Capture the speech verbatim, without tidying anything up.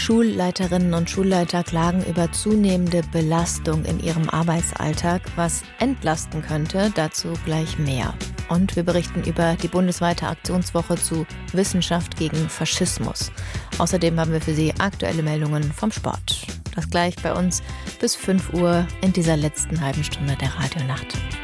Schulleiterinnen und Schulleiter klagen über zunehmende Belastung in ihrem Arbeitsalltag, was entlasten könnte, dazu gleich mehr. Und wir berichten über die bundesweite Aktionswoche zu Wissenschaft gegen Faschismus. Außerdem haben wir für Sie aktuelle Meldungen vom Sport. Das gleich bei uns bis fünf Uhr in dieser letzten halben Stunde der Radionacht.